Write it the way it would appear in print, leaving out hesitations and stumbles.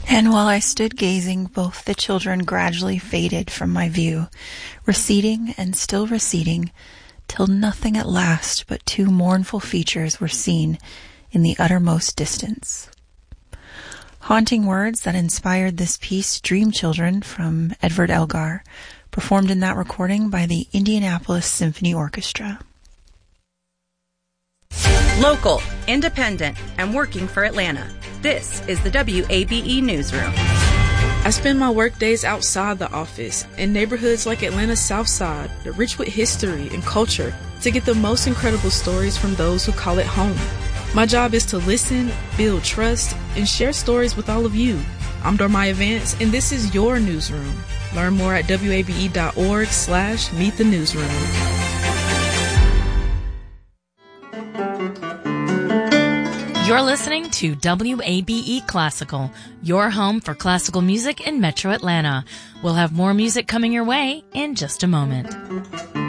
And while I stood gazing, both the children gradually faded from my view, receding and still receding, till nothing at last but two mournful features were seen in the uttermost distance. Haunting words that inspired this piece, Dream Children, from Edward Elgar, performed in that recording by the Indianapolis Symphony Orchestra. Local, independent, and working for Atlanta. This is the WABE Newsroom. I spend my work days outside the office in neighborhoods like Atlanta's South Side, rich with history and culture, to get the most incredible stories from those who call it home. My job is to listen, build trust, and share stories with all of you. I'm Dormaya Vance, and this is your newsroom. Learn more at wabe.org/Meet the Newsroom. You're listening to WABE Classical, your home for classical music in Metro Atlanta. We'll have more music coming your way in just a moment.